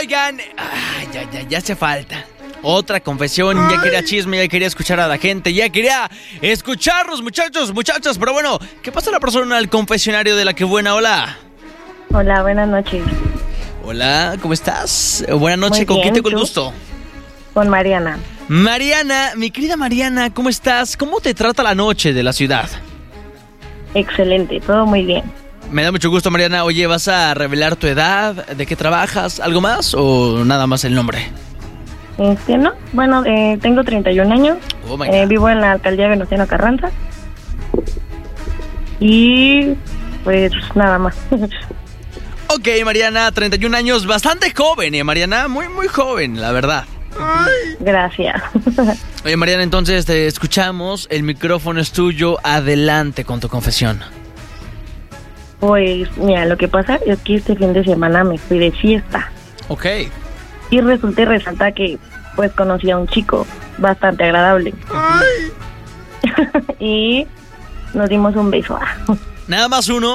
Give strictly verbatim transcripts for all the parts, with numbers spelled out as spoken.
Oigan, ay, ya, ya, ya hace falta otra confesión. Ya quería chisme, ya quería escuchar a la gente, ya quería escucharlos, muchachos, muchachas. Pero bueno, ¿qué pasa la persona al confesionario de La Que Buena? Hola. Hola, buenas noches. Hola, ¿cómo estás? Buenas noches, Muy ¿con bien, quién tengo el ¿tú? gusto? Con Mariana. Mariana, mi querida Mariana, ¿cómo estás? ¿Cómo te trata la noche de la ciudad? Excelente, todo muy bien. Me da mucho gusto, Mariana. Oye, ¿vas a revelar tu edad? ¿De qué trabajas? ¿Algo más o nada más el nombre? Este, no, bueno, eh, tengo treinta y un años. Oh my eh, God. vivo en la alcaldía Venustiano Carranza. Y pues nada más. Ok, Mariana, treinta y un años, bastante joven, ¿eh, Mariana? Muy, muy joven, la verdad. Gracias. Oye, Mariana, entonces te escuchamos, el micrófono es tuyo, adelante con tu confesión. Pues mira, lo que pasa es que este fin de semana me fui de fiesta. Ok. Y resulta y resalta que pues conocí a un chico bastante agradable. Y nos dimos un beso. ¿Nada más uno?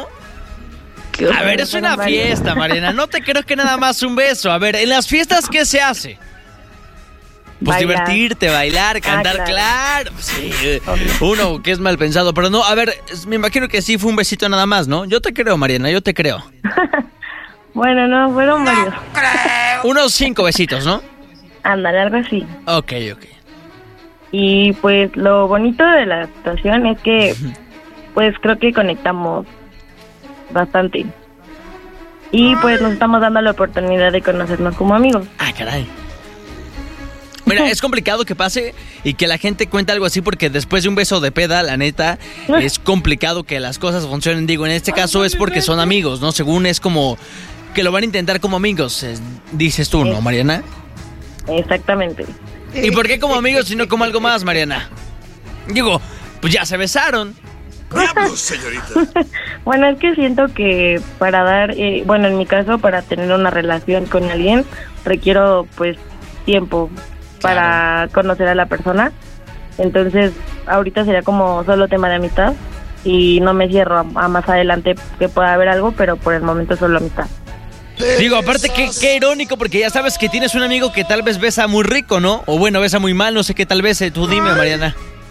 A ver, es una fiesta, Mariana, no te creo que nada más un beso. A ver, en las fiestas, ¿qué se hace? Pues Bailar. divertirte, bailar, cantar, Ah, claro. claro. Sí, uno que es mal pensado, pero no, a ver, me imagino que sí fue un besito nada más, ¿no? Yo te creo, Mariana, yo te creo. Bueno, no, fueron varios. Unos cinco besitos, ¿no? Ándale, algo así. Ok, ok. Y pues lo bonito de la situación es que pues creo que conectamos bastante. Y pues nos estamos dando la oportunidad de conocernos como amigos. Ah, caray. Mira, es complicado que pase y que la gente cuente algo así porque después de un beso de peda, la neta, es complicado que las cosas funcionen. Digo, en este caso es porque son amigos, ¿no? Según es como que lo van a intentar como amigos, eh, dices tú, ¿no, Mariana? Exactamente. ¿Y por qué como amigos y no como algo más, Mariana? Digo, pues ya se besaron. ¡Diablos, señorita! Bueno, es que siento que para dar, eh, bueno, en mi caso, para tener una relación con alguien, requiero pues tiempo para conocer a la persona. Entonces, ahorita sería como solo tema de amistad y no me cierro a, a más adelante que pueda haber algo, pero por el momento solo amistad. Digo, aparte, qué, qué irónico, porque ya sabes que tienes un amigo que tal vez besa muy rico, ¿no? O bueno, besa muy mal, no sé qué tal vez. Tú dime, Mariana.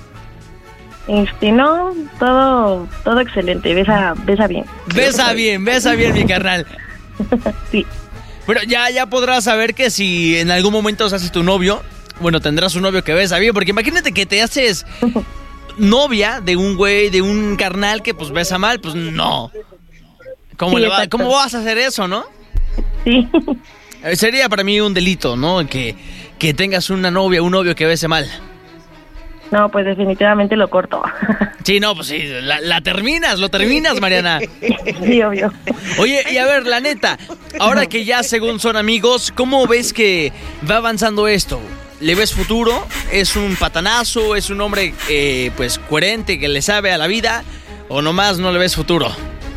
Este, no, todo, todo excelente, besa, besa bien. Besa bien, besa bien, mi carnal. Sí. Pero ya, ya podrás saber que si en algún momento se hace tu novio, bueno, tendrás un novio que besa bien, porque imagínate que te haces novia de un güey, de un carnal que pues besa mal, pues no. ¿Cómo, Sí, le va, exacto. ¿Cómo vas a hacer eso, no? Sí. Eh, Sería para mí un delito, ¿no? Que, que tengas una novia, un novio que bese mal. No, pues definitivamente lo corto. Sí, no, pues sí, la, la terminas, lo terminas, Mariana. Sí, obvio. Oye, y a ver, la neta, ahora que ya según son amigos, ¿cómo ves que va avanzando esto? ¿Le ves futuro? ¿Es un patanazo? ¿Es un hombre, eh, pues, coherente, que le sabe a la vida? ¿O nomás no le ves futuro?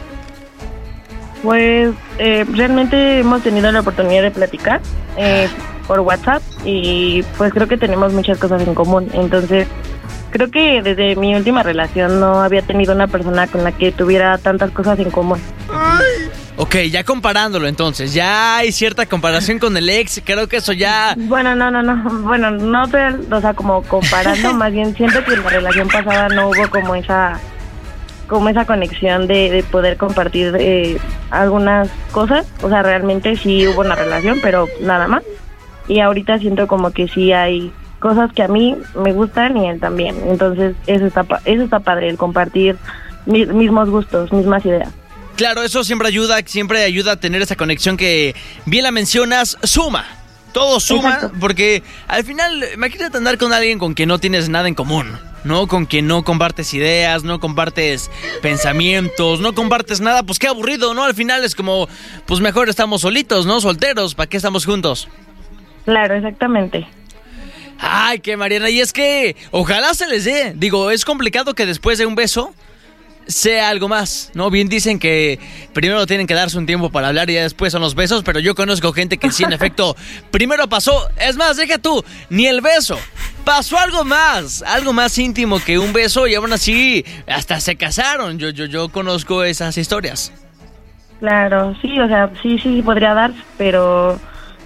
Pues eh, realmente hemos tenido la oportunidad de platicar eh, por WhatsApp y pues creo que tenemos muchas cosas en común. Entonces creo que desde mi última relación no había tenido una persona con la que tuviera tantas cosas en común. Ok, ya comparándolo entonces, ya hay cierta comparación con el ex, creo que eso ya... Bueno, no, no, no, bueno, no, real- o sea, como comparando, más bien siento que en la relación pasada no hubo como esa... como esa conexión de, de poder compartir eh, algunas cosas. O sea, realmente sí hubo una relación, pero nada más. Y ahorita siento como que sí hay cosas que a mí me gustan y él también. Entonces, eso está, pa- eso está padre, el compartir mi- mismos gustos, mismas ideas. Claro, eso siempre ayuda, siempre ayuda a tener esa conexión que bien la mencionas, suma. Todo suma, Exacto. porque al final, imagínate andar con alguien con quien no tienes nada en común, ¿no? Con quien no compartes ideas, no compartes pensamientos, no compartes nada, pues qué aburrido, ¿no? Al final es como, pues mejor estamos solitos, ¿no? Solteros, ¿para qué estamos juntos? Claro, exactamente. Ay, qué Mariana, y es que ojalá se les dé. Digo, es complicado que después de un beso sea algo más, ¿no? Bien dicen que primero tienen que darse un tiempo para hablar y ya después son los besos, pero yo conozco gente que sí, en efecto, primero pasó, es más, deja tú, ni el beso, pasó algo más, algo más íntimo que un beso y aún así hasta se casaron. Yo, yo, yo conozco esas historias. Claro, sí, o sea, sí, sí podría dar, pero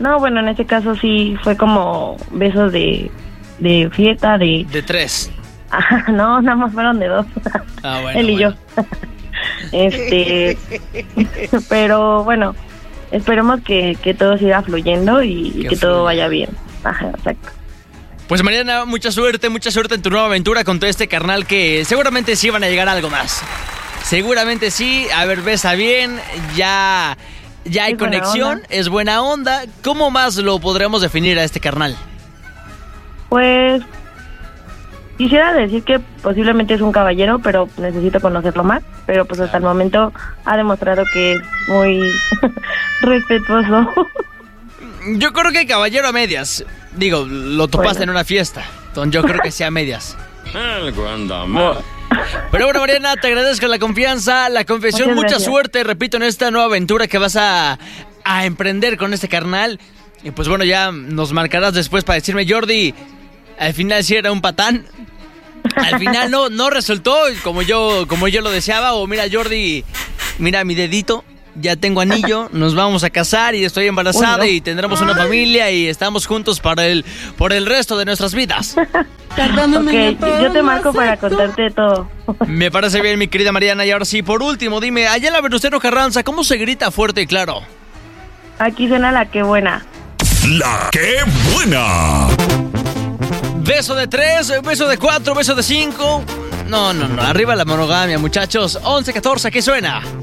No, bueno, en este caso sí fue como besos de, de fiesta, de... De tres. Ah, no, nada más fueron de dos. Ah, bueno, Él y bueno. yo. Este, pero bueno, esperemos que, que todo siga fluyendo y, y que fluya. todo vaya bien. Ajá, exacto. Pues Mariana, mucha suerte, mucha suerte en tu nueva aventura con todo este carnal que seguramente sí van a llegar a algo más. Seguramente sí, a ver, besa bien, ya, ya hay Es buena conexión, onda. es buena onda. ¿Cómo más lo podremos definir a este carnal? Pues quisiera decir que posiblemente es un caballero, pero necesito conocerlo más. Pero pues hasta el momento ha demostrado que es muy respetuoso. Yo creo que caballero a medias. Digo, lo topaste Bueno. en una fiesta, entonces yo creo que sea a medias. Algo anda mal. Pero bueno, Mariana, te agradezco la confianza, la confesión, Muchas mucha gracias. suerte, repito, en esta nueva aventura que vas a, a emprender con este carnal. Y pues bueno, ya nos marcarás después para decirme, Jordi, al final sí era un patán. Al final no, no resultó como yo, como yo lo deseaba. O mira, Jordi, mira mi dedito, ya tengo anillo, nos vamos a casar y estoy embarazada Uy, no. y tendremos una familia y estamos juntos para el, por el resto de nuestras vidas. Ok, yo te marco para contarte todo. Me parece bien, mi querida Mariana. Y ahora sí, por último, dime, allá en la Venustiano Carranza, ¿cómo se grita fuerte y claro? Aquí suena la que buena. La que buena. Beso de tres, beso de cuatro, beso de cinco. No, no, no, arriba la monogamia, muchachos. once catorce, ¿qué suena?